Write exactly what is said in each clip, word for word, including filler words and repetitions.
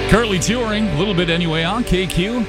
Currently touring, a little bit anyway, on K Q.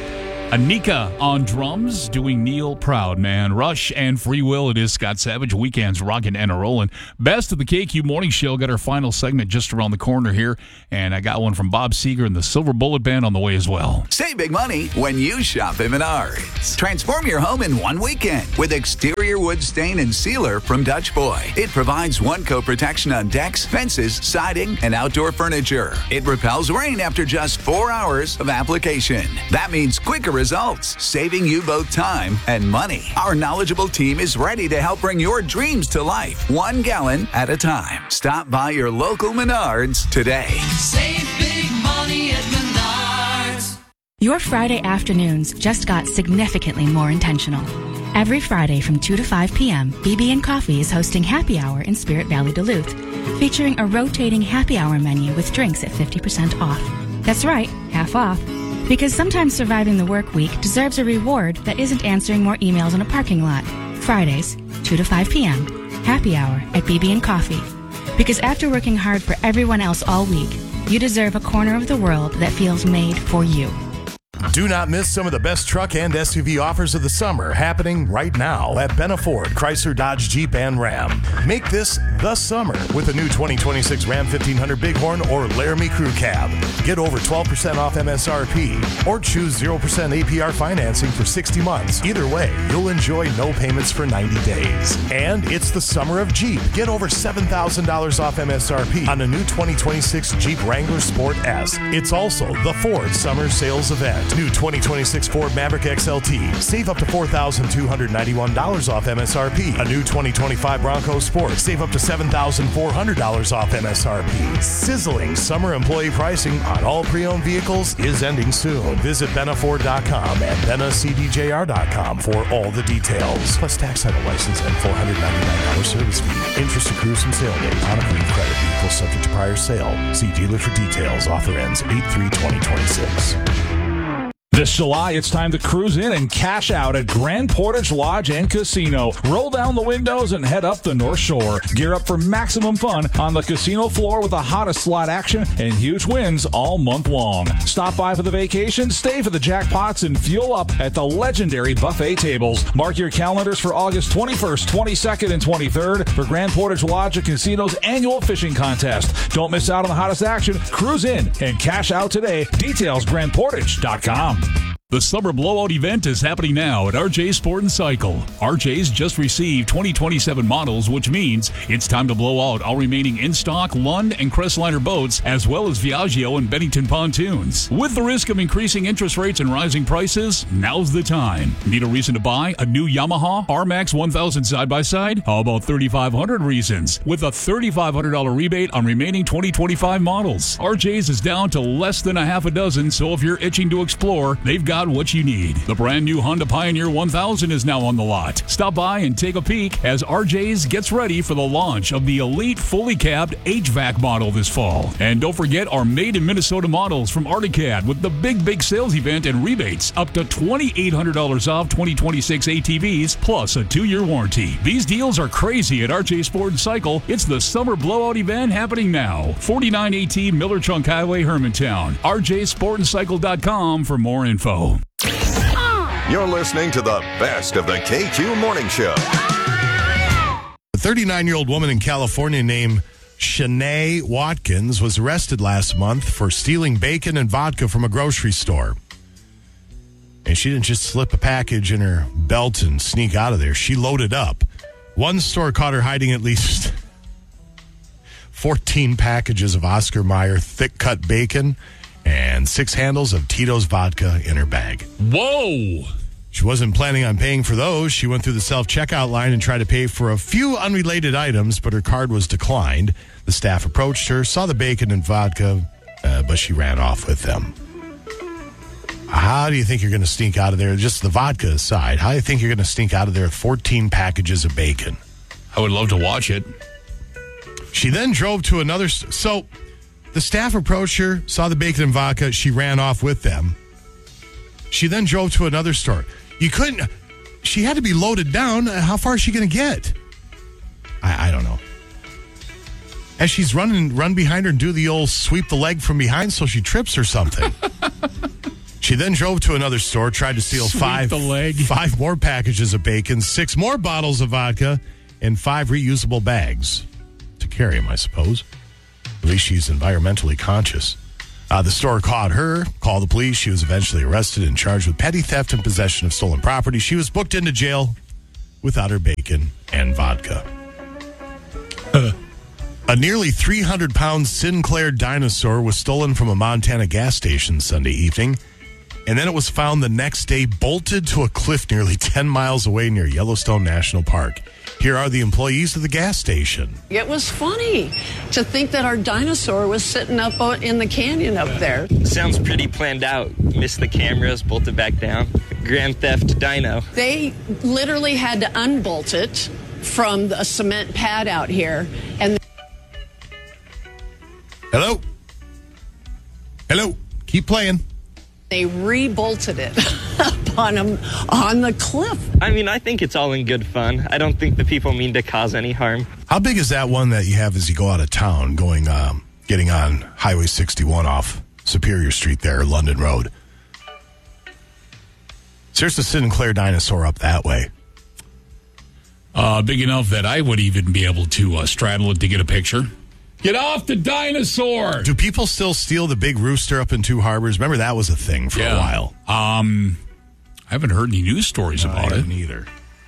Anika on drums, doing Neil Proud, man. Rush and Free Will, it is Scott Savage. Weekends rocking and rolling. Best of the K Q Morning Show. Got our final segment just around the corner here. And I got one from Bob Seger and the Silver Bullet Band on the way as well. Save big money when you shop at Menards. Transform your home in one weekend with exterior wood stain and sealer from Dutch Boy. It provides one-coat protection on decks, fences, siding, and outdoor furniture. It repels rain after just four hours of application. That means quicker results, saving you both time and money. Our knowledgeable team is ready to help bring your dreams to life, one gallon at a time. Stop by your local Menards today. Save big money at Menards. Your Friday afternoons just got significantly more intentional. Every Friday from two to five p.m., B B and Coffee is hosting Happy Hour in Spirit Valley, Duluth, featuring a rotating happy hour menu with drinks at fifty percent off. That's right, half off. Because sometimes surviving the work week deserves a reward that isn't answering more emails in a parking lot. Fridays, two to five p.m., Happy Hour at B B and Coffee. Because after working hard for everyone else all week, you deserve a corner of the world that feels made for you. Do not miss some of the best truck and S U V offers of the summer happening right now at Benna Ford, Chrysler, Dodge, Jeep, and Ram. Make this the summer with a new twenty twenty-six Ram fifteen hundred Bighorn or Laramie Crew Cab. Get over twelve percent off M S R P or choose zero percent A P R financing for sixty months. Either way, you'll enjoy no payments for ninety days. And it's the summer of Jeep. Get over seven thousand dollars off M S R P on a new twenty twenty-six Jeep Wrangler Sport S. It's also the Ford Summer Sales Event. New twenty twenty-six Ford Maverick X L T. Save up to four thousand two hundred ninety-one dollars off M S R P. A new twenty twenty-five Bronco Sport. Save up to seven thousand four hundred dollars off M S R P. Sizzling summer employee pricing on all pre-owned vehicles is ending soon. Visit Benna Ford dot com and Benna C D J R dot com for all the details. Plus tax, title, license, and four hundred ninety-nine dollars service fee. Interest accrues from sale date. On approved credit. Vehicle subject to prior sale. See dealer for details. Offer ends eight three twenty twenty-six. This July, it's time to cruise in and cash out at Grand Portage Lodge and Casino. Roll down the windows and head up the North Shore. Gear up for maximum fun on the casino floor with the hottest slot action and huge wins all month long. Stop by for the vacation, stay for the jackpots, and fuel up at the legendary buffet tables. Mark your calendars for August twenty-first, twenty-second, and twenty-third for Grand Portage Lodge and Casino's annual fishing contest. Don't miss out on the hottest action. Cruise in and cash out today. Details, grand portage dot com. The Summer Blowout event is happening now at R J Sport and Cycle. R J's just received twenty twenty-seven models, which means it's time to blow out all remaining in-stock Lund and Crestliner boats, as well as Viaggio and Bennington pontoons. With the risk of increasing interest rates and rising prices, now's the time. Need a reason to buy a new Yamaha R MAX one thousand side-by-side? How about thirty-five hundred reasons? With a thirty-five hundred dollars rebate on remaining twenty twenty-five models. R J's is down to less than a half a dozen, so if you're itching to explore, they've got what you need. The brand new Honda Pioneer one thousand is now on the lot. Stop by and take a peek as R J's gets ready for the launch of the elite fully cabbed H V A C model this fall. And don't forget our made in Minnesota models from Articad with the big, big sales event and rebates up to twenty-eight hundred dollars off twenty twenty-six A T Vs plus a two-year warranty. These deals are crazy at R J Sport and Cycle. It's the Summer Blowout event happening now. forty-nine eighteen Miller Trunk Highway, Hermantown. R J sport and cycle dot com for more info. You're listening to the best of the K Q Morning Show. A thirty-nine-year-old woman in California named Shanae Watkins was arrested last month for stealing bacon and vodka from a grocery store. And she didn't just slip a package in her belt and sneak out of there. She loaded up. One store caught her hiding at least fourteen packages of Oscar Mayer thick-cut bacon and six handles of Tito's vodka in her bag. Whoa! She wasn't planning on paying for those. She went through the self-checkout line and tried to pay for a few unrelated items, but her card was declined. The staff approached her, saw the bacon and vodka, uh, but she ran off with them. How do you think you're going to sneak out of there? Just the vodka aside, how do you think you're going to sneak out of there with fourteen packages of bacon? I would love to watch it. She then drove to another... St- so the staff approached her, saw the bacon and vodka. She ran off with them. She then drove to another store. You couldn't... She had to be loaded down. How far is she going to get? I, I don't know. as she's running, run behind her and do the old sweep the leg from behind so she trips or something. She then drove to another store, tried to steal Sweep five, the leg. five more packages of bacon, six more bottles of vodka, and five reusable bags to carry them, I suppose. At least she's environmentally conscious. Uh, the store caught her, called the police. She was eventually arrested and charged with petty theft and possession of stolen property. She was booked into jail without her bacon and vodka. Uh. A nearly three hundred pound Sinclair dinosaur was stolen from a Montana gas station Sunday evening, and then it was found the next day bolted to a cliff nearly ten miles away near Yellowstone National Park. Here are the employees of the gas station. It was funny to think that our dinosaur was sitting up in the canyon up there. Sounds pretty planned out. Missed the cameras, bolted back down. Grand theft dino. They literally had to unbolt it from a cement pad out here. And Hello? Hello? Keep playing. They rebolted it on them on the cliff. I mean, I think it's all in good fun. I don't think the people mean to cause any harm. How big is that one that you have as you go out of town, going, um, getting on Highway sixty-one off Superior Street there, London Road? So there's the Sinclair dinosaur up that way. Uh, big enough that I would even be able to uh, straddle it to get a picture. Get off the dinosaur! Do people still steal the big rooster up in Two Harbors? Remember that was a thing for yeah. a while. Um, I haven't heard any news stories no, about I it. Neither.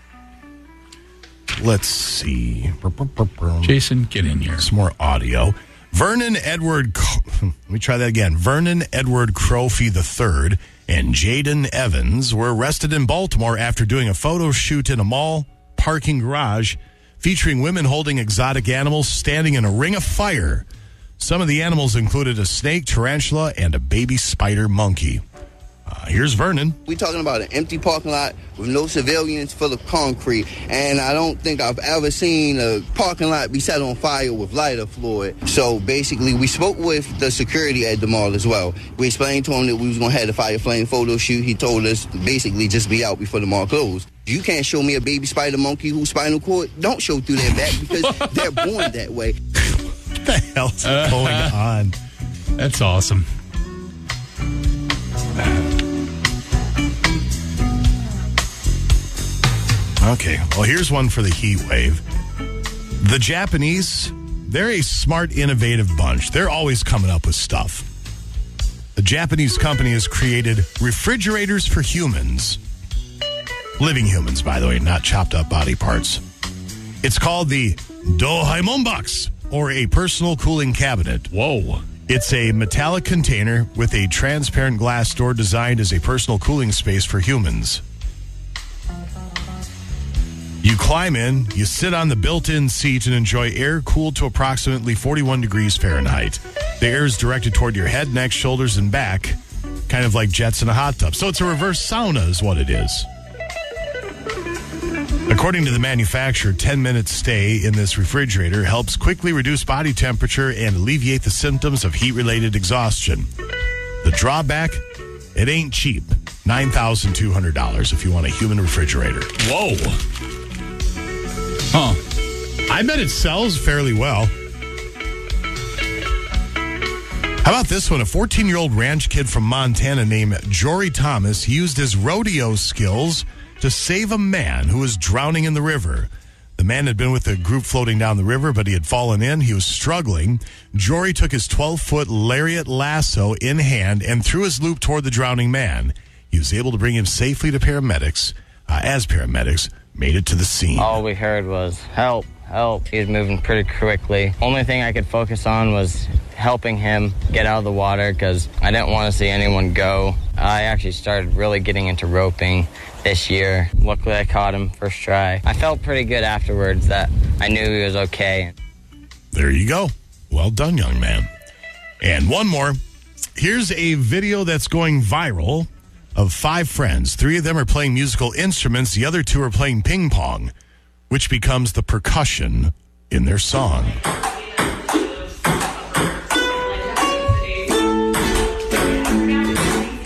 Let's see. Jason, get in here. Some more audio. Vernon Edward, let me try that again. Vernon Edward Crofy the third and Jaden Evans were arrested in Baltimore after doing a photo shoot in a mall parking garage featuring women holding exotic animals standing in a ring of fire. Some of the animals included a snake, tarantula, and a baby spider monkey. Uh, here's Vernon. We're talking about an empty parking lot with no civilians, full of concrete. And I don't think I've ever seen a parking lot be set on fire with lighter fluid. So basically, we spoke with the security at the mall as well. We explained to him that we was going to have the fire flame photo shoot. He told us basically just be out before the mall closed. You can't show me a baby spider monkey whose spinal cord don't show through their back because they're born that way. What the hell's uh, going on? That's awesome. Okay, well, here's one for the heat wave. The Japanese, they're a smart, innovative bunch. They're always coming up with stuff. The Japanese company has created refrigerators for humans. Living humans, by the way, not chopped up body parts. It's called the Dohaemon Box, or a personal cooling cabinet. Whoa. It's a metallic container with a transparent glass door designed as a personal cooling space for humans. You climb in, you sit on the built-in seat and enjoy air cooled to approximately forty-one degrees Fahrenheit. The air is directed toward your head, neck, shoulders, and back, kind of like jets in a hot tub. So it's a reverse sauna is what it is. According to the manufacturer, ten minute stay in this refrigerator helps quickly reduce body temperature and alleviate the symptoms of heat-related exhaustion. The drawback, it ain't cheap. nine thousand two hundred dollars if you want a human refrigerator. Whoa. Huh. I bet it sells fairly well. How about this one? A fourteen-year-old ranch kid from Montana named Jory Thomas used his rodeo skills to save a man who was drowning in the river. The man had been with a group floating down the river, but he had fallen in. He was struggling. Jory took his twelve-foot lariat lasso in hand and threw his loop toward the drowning man. He was able to bring him safely to paramedics. Uh, as paramedics made it to the scene. All we heard was, help, help. He was moving pretty quickly. Only thing I could focus on was helping him get out of the water because I didn't want to see anyone go. I actually started really getting into roping this year. Luckily, I caught him first try. I felt pretty good afterwards that I knew he was okay. There you go. Well done, young man. And one more. Here's a video that's going viral of five friends. Three of them are playing musical instruments. The other two are playing ping pong, which becomes the percussion in their song.